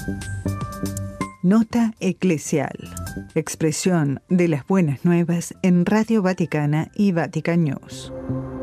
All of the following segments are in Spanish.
Nota eclesial. Expresión de las buenas nuevas en Radio Vaticana y Vatican News.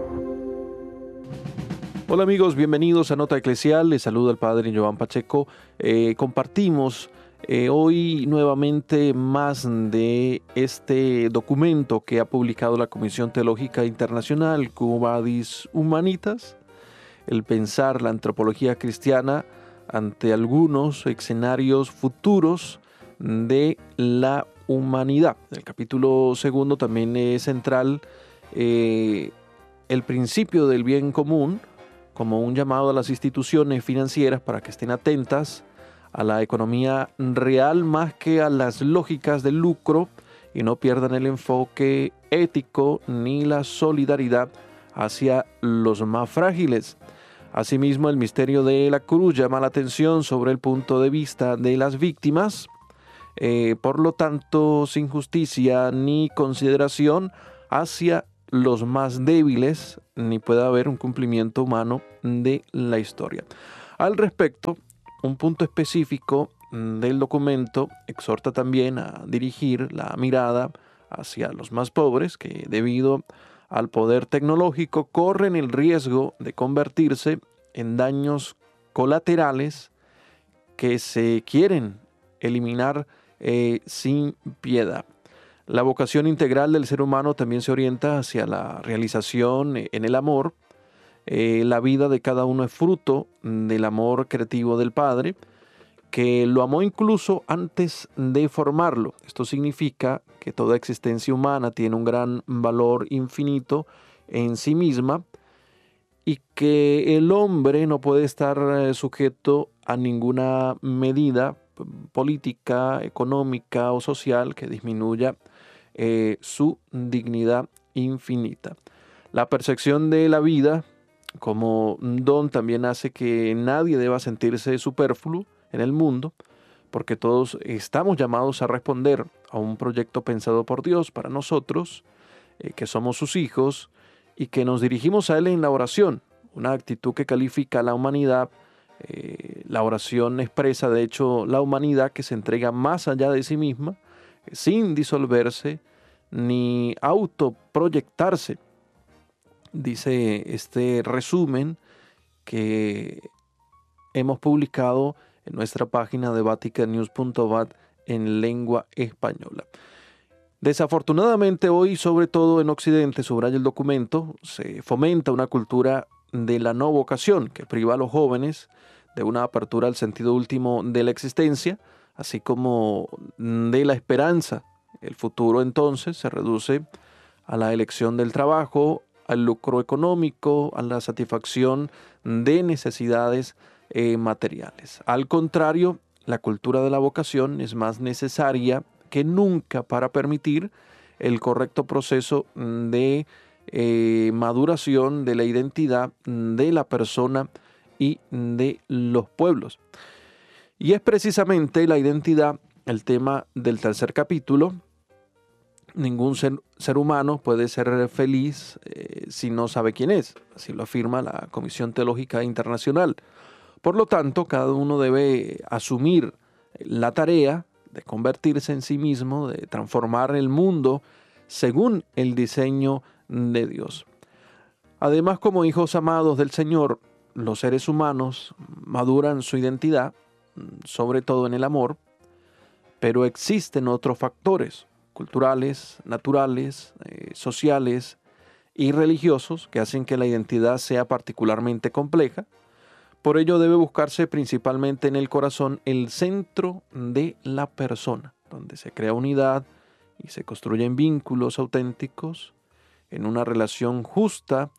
Hola amigos, bienvenidos a Nota Eclesial. Les saluda el Padre Joan Pacheco. Compartimos hoy nuevamente más de este documento que ha publicado la Comisión Teológica Internacional, Quo Vadis Humanitas, el pensar la antropología cristiana ante algunos escenarios futuros de la humanidad. El capítulo segundo también es central el principio del bien común como un llamado a las instituciones financieras para que estén atentas a la economía real más que a las lógicas del lucro y no pierdan el enfoque ético ni la solidaridad hacia los más frágiles. Asimismo, el misterio de la cruz llama la atención sobre el punto de vista de las víctimas. Por lo tanto, sin justicia ni consideración hacia los más débiles, ni puede haber un cumplimiento humano de la historia. Al respecto, un punto específico del documento exhorta también a dirigir la mirada hacia los más pobres, que debido al poder tecnológico corren el riesgo de convertirse en daños colaterales que se quieren eliminar sin piedad. La vocación integral del ser humano también se orienta hacia la realización en el amor. La vida de cada uno es fruto del amor creativo del Padre, que lo amó incluso antes de formarlo. Esto significa que toda existencia humana tiene un gran valor infinito en sí misma y que el hombre no puede estar sujeto a ninguna medida política, económica o social que disminuya su dignidad infinita. La percepción de la vida como don también hace que nadie deba sentirse superfluo en el mundo, porque todos estamos llamados a responder a un proyecto pensado por Dios para nosotros, que somos sus hijos y que nos dirigimos a Él en la oración, una actitud que califica a la humanidad. La oración expresa, de hecho, la humanidad que se entrega más allá de sí misma, sin disolverse ni autoproyectarse. Dice este resumen que hemos publicado en nuestra página de vaticannews.vat en lengua española. Desafortunadamente hoy, sobre todo en Occidente, subraya el documento, se fomenta una cultura de la no vocación que priva a los jóvenes de una apertura al sentido último de la existencia, así como de la esperanza. El futuro entonces se reduce a la elección del trabajo, al lucro económico, a la satisfacción de necesidades materiales. Al contrario, la cultura de la vocación es más necesaria que nunca para permitir el correcto proceso de maduración de la identidad de la persona y de los pueblos. Y es precisamente la identidad el tema del tercer capítulo. Ningún ser humano puede ser feliz si no sabe quién es, así lo afirma la Comisión Teológica Internacional. Por lo tanto, cada uno debe asumir la tarea de convertirse en sí mismo, de transformar el mundo según el diseño de Dios. Además, como hijos amados del Señor, los seres humanos maduran su identidad, sobre todo en el amor, pero existen otros factores culturales, naturales, sociales y religiosos que hacen que la identidad sea particularmente compleja. Por ello debe buscarse principalmente en el corazón el centro de la persona, donde se crea unidad y se construyen vínculos auténticos en una relación justa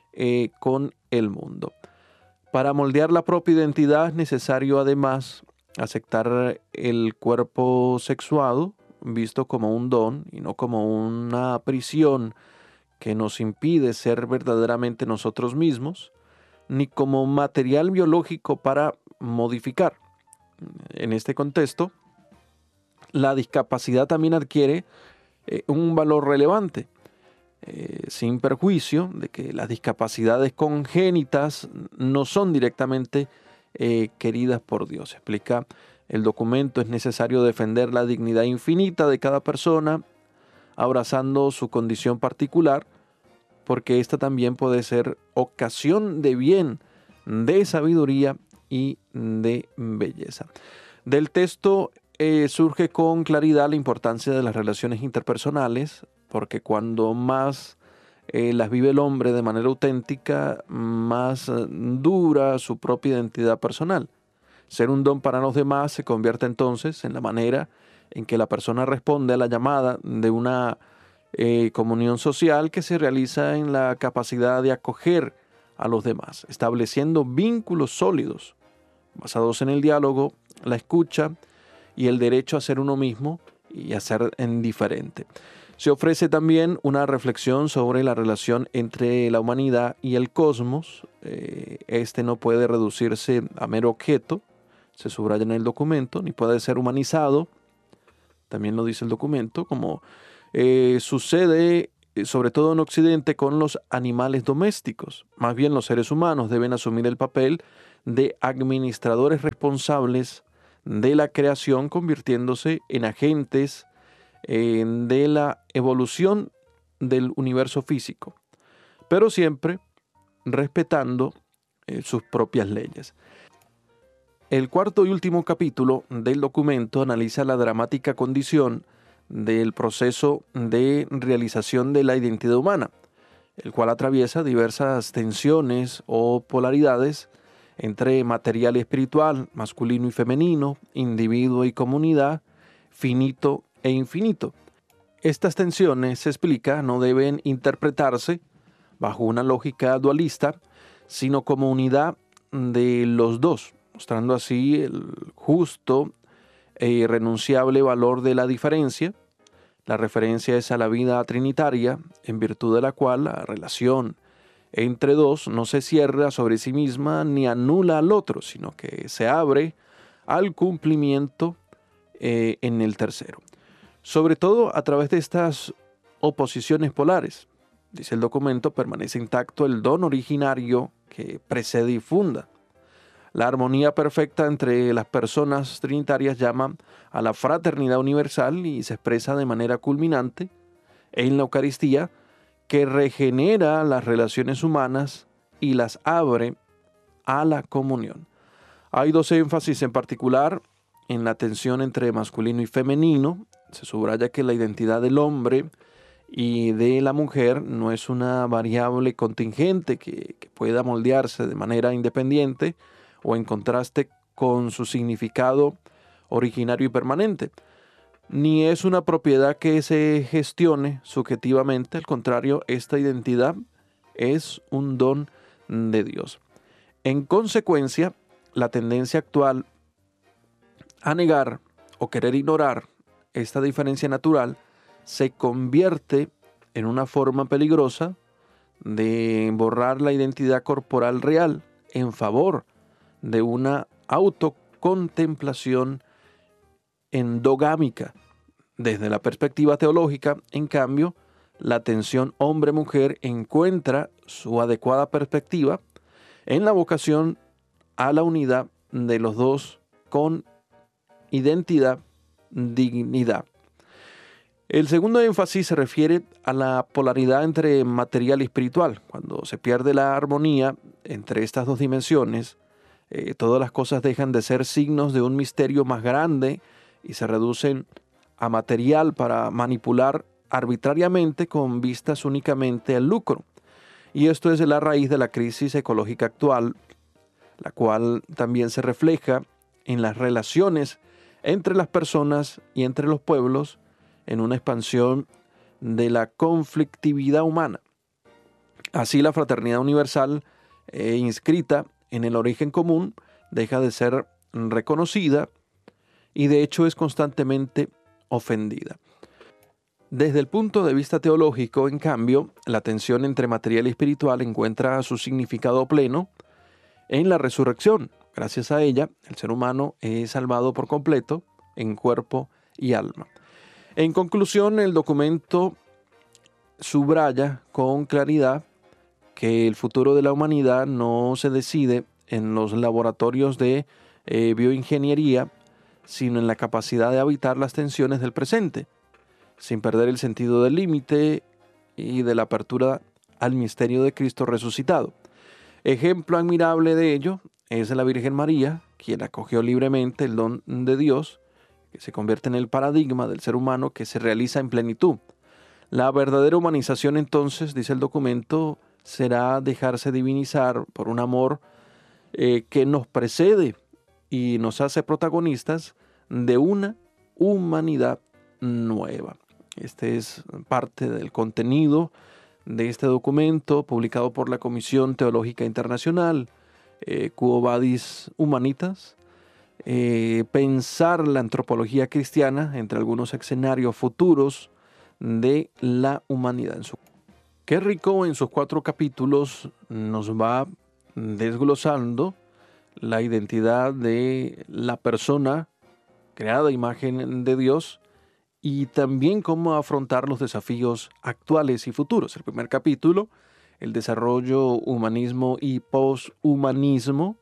con el mundo. Para moldear la propia identidad es necesario además aceptar el cuerpo sexuado, visto como un don y no como una prisión que nos impide ser verdaderamente nosotros mismos, ni como material biológico para modificar. En este contexto, la discapacidad también adquiere un valor relevante, sin perjuicio de que las discapacidades congénitas no son directamente queridas por Dios. Explica el documento: es necesario defender la dignidad infinita de cada persona, abrazando su condición particular, porque esta también puede ser ocasión de bien, de sabiduría y de belleza. Del texto surge con claridad la importancia de las relaciones interpersonales, porque cuando más las vive el hombre de manera auténtica, más dura su propia identidad personal. Ser un don para los demás se convierte entonces en la manera en que la persona responde a la llamada de una comunión social que se realiza en la capacidad de acoger a los demás, estableciendo vínculos sólidos basados en el diálogo, la escucha y el derecho a ser uno mismo y a ser indiferente. Se ofrece también una reflexión sobre la relación entre la humanidad y el cosmos. Este no puede reducirse a mero objeto, se subraya en el documento, ni puede ser humanizado, también lo dice el documento, como sucede sobre todo en Occidente con los animales domésticos. Más bien los seres humanos deben asumir el papel de administradores responsables de la creación, convirtiéndose en agentes de la evolución del universo físico, pero siempre respetando sus propias leyes. El cuarto y último capítulo del documento analiza la dramática condición del proceso de realización de la identidad humana, el cual atraviesa diversas tensiones o polaridades entre material y espiritual, masculino y femenino, individuo y comunidad, finito e infinito. Estas tensiones, se explica, no deben interpretarse bajo una lógica dualista, sino como unidad de los dos, mostrando así el justo e irrenunciable valor de la diferencia. La referencia es a la vida trinitaria, en virtud de la cual la relación entre dos no se cierra sobre sí misma ni anula al otro, sino que se abre al cumplimiento en el tercero. Sobre todo a través de estas oposiciones polares, dice el documento, permanece intacto el don originario que precede y funda. La armonía perfecta entre las personas trinitarias llama a la fraternidad universal y se expresa de manera culminante en la Eucaristía, que regenera las relaciones humanas y las abre a la comunión. Hay dos énfasis en particular en la tensión entre masculino y femenino. Se subraya que la identidad del hombre y de la mujer no es una variable contingente que pueda moldearse de manera independiente o en contraste con su significado originario y permanente, ni es una propiedad que se gestione subjetivamente. Al contrario, esta identidad es un don de Dios. En consecuencia, la tendencia actual a negar o querer ignorar esta diferencia natural se convierte en una forma peligrosa de borrar la identidad corporal real en favor de una autocontemplación endogámica. Desde la perspectiva teológica, en cambio, la tensión hombre-mujer encuentra su adecuada perspectiva en la vocación a la unidad de los dos con identidad, dignidad. El segundo énfasis se refiere a la polaridad entre material y espiritual. Cuando se pierde la armonía entre estas dos dimensiones, todas las cosas dejan de ser signos de un misterio más grande y se reducen a material para manipular arbitrariamente con vistas únicamente al lucro. Y esto es la raíz de la crisis ecológica actual, la cual también se refleja en las relaciones entre las personas y entre los pueblos, en una expansión de la conflictividad humana. Así, la fraternidad universal inscrita en el origen común deja de ser reconocida y de hecho es constantemente ofendida. Desde el punto de vista teológico, en cambio, la tensión entre material y espiritual encuentra su significado pleno en la resurrección. Gracias a ella, el ser humano es salvado por completo en cuerpo y alma. En conclusión, el documento subraya con claridad que el futuro de la humanidad no se decide en los laboratorios de bioingeniería, sino en la capacidad de habitar las tensiones del presente, sin perder el sentido del límite y de la apertura al misterio de Cristo resucitado. Ejemplo admirable de ello es la Virgen María, quien acogió libremente el don de Dios, que se convierte en el paradigma del ser humano que se realiza en plenitud. La verdadera humanización, entonces, dice el documento, será dejarse divinizar por un amor que nos precede y nos hace protagonistas de una humanidad nueva. Este es parte del contenido de este documento publicado por la Comisión Teológica Internacional, Quo Vadis Humanitas, pensar la antropología cristiana entre algunos escenarios futuros de la humanidad. Qué rico, en sus 4 capítulos nos va desglosando la identidad de la persona creada a imagen de Dios y también cómo afrontar los desafíos actuales y futuros. El primer capítulo, el desarrollo, humanismo y poshumanismo.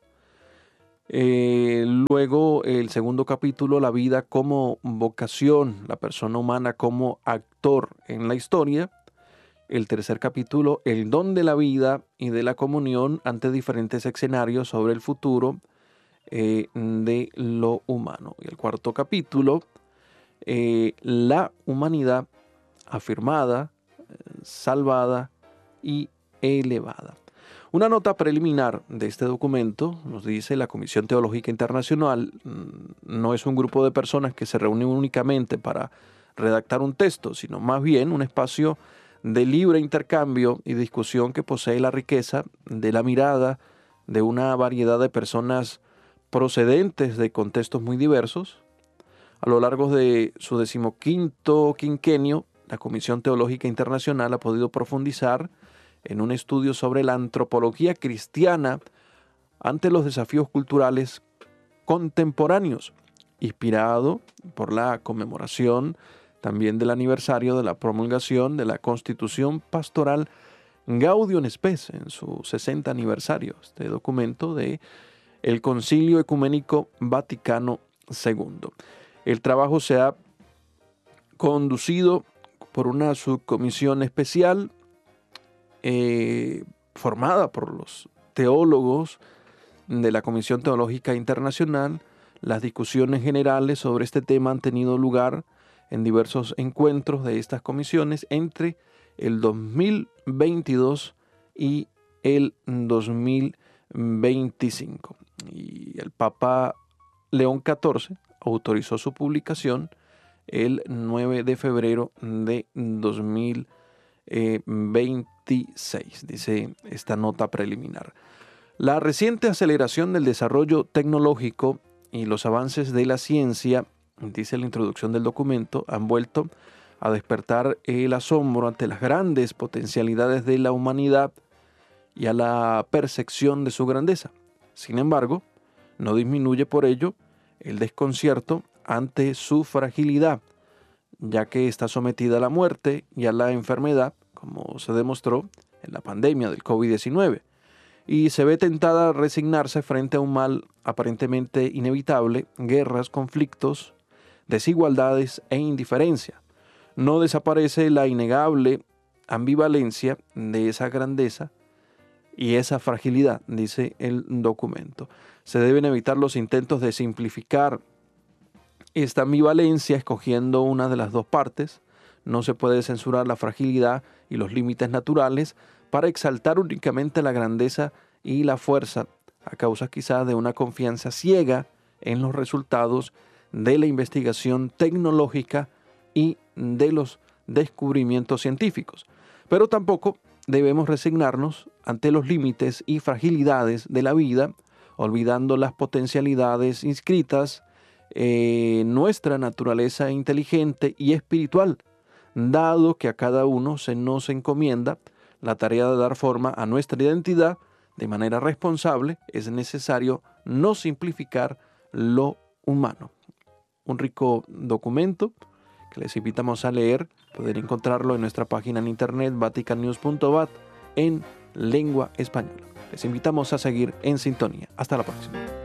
Luego el segundo capítulo, la vida como vocación, la persona humana como actor en la historia. El tercer capítulo, el don de la vida y de la comunión ante diferentes escenarios sobre el futuro de lo humano. Y el cuarto capítulo, la humanidad afirmada, salvada y elevada. Una nota preliminar de este documento nos dice: la Comisión Teológica Internacional no es un grupo de personas que se reúnen únicamente para redactar un texto, sino más bien un espacio de libre intercambio y discusión que posee la riqueza de la mirada de una variedad de personas procedentes de contextos muy diversos. A lo largo de su 15º quinquenio, la Comisión Teológica Internacional ha podido profundizar en un estudio sobre la antropología cristiana ante los desafíos culturales contemporáneos, inspirado por la conmemoración también del aniversario de la promulgación de la Constitución Pastoral Gaudium Spes en su 60 aniversario, este documento de el Concilio Ecuménico Vaticano II. El trabajo se ha conducido por una subcomisión especial formada por los teólogos de la Comisión Teológica Internacional. Las discusiones generales sobre este tema han tenido lugar en diversos encuentros de estas comisiones entre el 2022 y el 2025. Y el Papa León XIV autorizó su publicación el 9 de febrero de 2026, dice esta nota preliminar. La reciente aceleración del desarrollo tecnológico y los avances de la ciencia, dice la introducción del documento, han vuelto a despertar el asombro ante las grandes potencialidades de la humanidad y a la percepción de su grandeza. Sin embargo, no disminuye por ello el desconcierto ante su fragilidad, ya que está sometida a la muerte y a la enfermedad, como se demostró en la pandemia del COVID-19, y se ve tentada a resignarse frente a un mal aparentemente inevitable: guerras, conflictos, desigualdades e indiferencia. No desaparece la innegable ambivalencia de esa grandeza y esa fragilidad, dice el documento. Se deben evitar los intentos de simplificar esta ambivalencia escogiendo una de las dos partes. No se puede censurar la fragilidad y los límites naturales para exaltar únicamente la grandeza y la fuerza, a causa quizá de una confianza ciega en los resultados de la investigación tecnológica y de los descubrimientos científicos. Pero tampoco debemos resignarnos ante los límites y fragilidades de la vida, olvidando las potencialidades inscritas en nuestra naturaleza inteligente y espiritual, dado que a cada uno se nos encomienda la tarea de dar forma a nuestra identidad de manera responsable. Es necesario no simplificar lo humano. Un rico documento que les invitamos a leer. Pueden encontrarlo en nuestra página en internet vaticannews.vat en lengua española. Les invitamos a seguir en sintonía. Hasta la próxima.